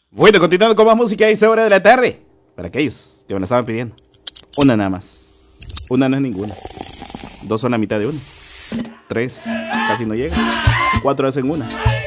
Bueno, continuando con más música a esta hora de la tarde. Para aquellos que me la estaban pidiendo. Una nada más. Una no es ninguna. Dos son la mitad de una. Tres casi no llegan. Cuatro hacen una.